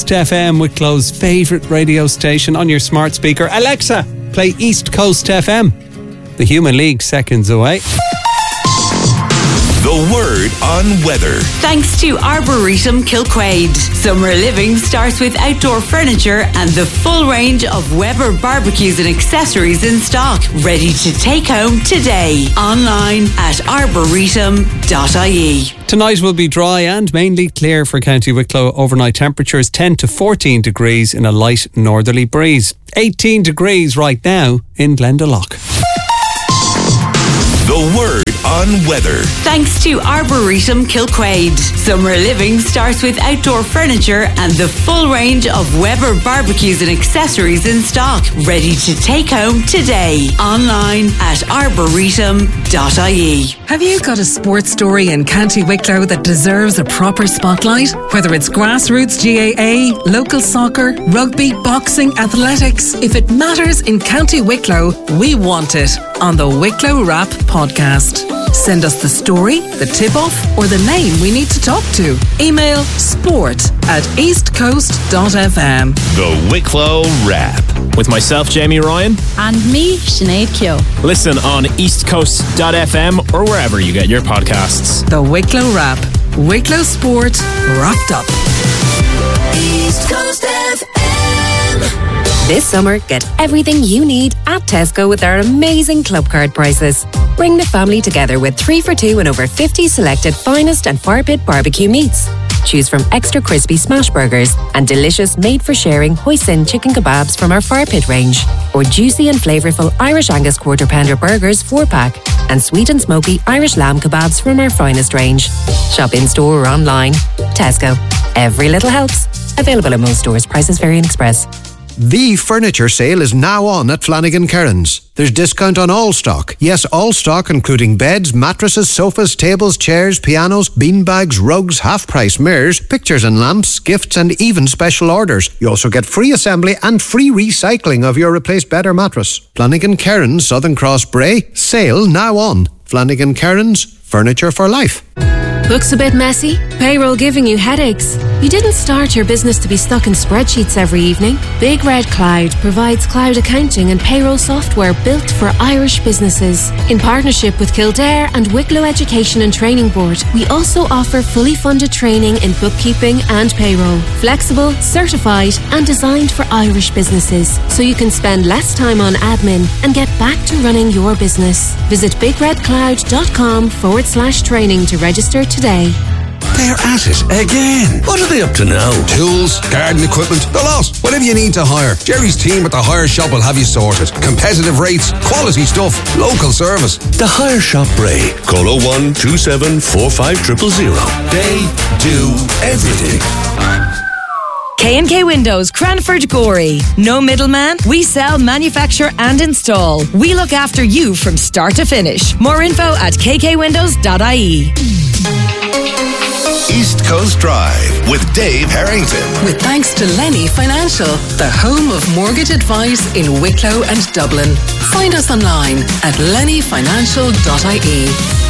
FM, Wicklow's favourite radio station, on your smart speaker. Alexa, play East Coast FM. The Human League seconds away. The word on weather. Thanks to Arboretum Kilquade. Summer living starts with outdoor furniture and the full range of Weber barbecues and accessories in stock. Ready to take home today. Online at arboretum.ie. Tonight will be dry and mainly clear for County Wicklow. Overnight temperatures 10 to 14 degrees in a light northerly breeze. 18 degrees right now in Glendalough. The word on weather. Thanks to Arboretum Kilquade. Summer living starts with outdoor furniture and the full range of Weber barbecues and accessories in stock. Ready to take home today. Online at arboretum.ie. Have you got a sports story in County Wicklow that deserves a proper spotlight? Whether it's grassroots GAA, local soccer, rugby, boxing, athletics, if it matters in County Wicklow, we want it on the Wicklow Wrap podcast. Send us the story, the tip-off, or the name we need to talk to. Email sport@eastcoast.fm. The Wicklow Wrap. With myself, Jamie Ryan. And me, Sinead Keogh. Listen on eastcoast.fm or wherever you get your podcasts. The Wicklow Wrap. Wicklow Sport wrapped up. East Coast FM. This summer, get everything you need at Tesco with our amazing club card prices. Bring the family together with 3 for 2 and over 50 selected finest and fire pit barbecue meats. Choose from extra crispy smash burgers and delicious made-for-sharing hoisin chicken kebabs from our fire pit range, or juicy and flavourful Irish Angus quarter pounder burgers 4-pack, and sweet and smoky Irish lamb kebabs from our finest range. Shop in-store or online. Tesco. Every little helps. Available in most stores. Prices vary in Express. The furniture sale is now on at Flanagan Kerins. There's discount on all stock. Yes, all stock, including beds, mattresses, sofas, tables, chairs, pianos, beanbags, rugs, half-price mirrors, pictures and lamps, gifts and even special orders. You also get free assembly and free recycling of your replaced bed or mattress. Flanagan Kerins, Southern Cross Bray. Sale now on. Flanagan Kerins, furniture for life. Looks a bit messy? Payroll giving you headaches? You didn't start your business to be stuck in spreadsheets every evening. Big Red Cloud provides cloud accounting and payroll software built for Irish businesses. In partnership with Kildare and Wicklow Education and Training Board, we also offer fully funded training in bookkeeping and payroll. Flexible, certified and designed for Irish businesses, so you can spend less time on admin and get back to running your business. Visit bigredcloud.com/training to register today. They're at it again. What are they up to now? Tools, garden equipment, the lot. Whatever you need to hire, Jerry's team at the Hire Shop will have you sorted. Competitive rates, quality stuff, local service. The Hire Shop Bray. Call 0127 45 000. They do everything. K&K Windows, Cranford Gorey. No middleman. We sell, manufacture and install. We look after you from start to finish. More info at kkwindows.ie. East Coast Drive with Dave Harrington. With thanks to Lenny Financial, the home of mortgage advice in Wicklow and Dublin. Find us online at lennyfinancial.ie.